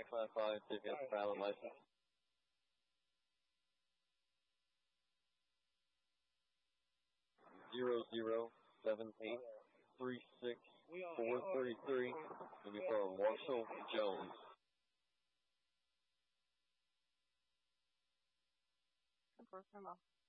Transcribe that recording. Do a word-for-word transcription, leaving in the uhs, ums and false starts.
five five five ticket, pilot license. Zero zero seven eight three six four three three. Will be for Marshall Jones. Confirm off.